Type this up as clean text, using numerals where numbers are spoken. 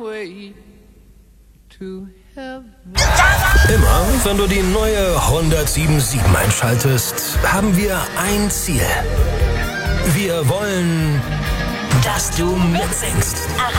way to heaven. Immer, wenn du die neue 107.7 einschaltest, haben wir ein Ziel. Wir wollen, dass du mitsingst.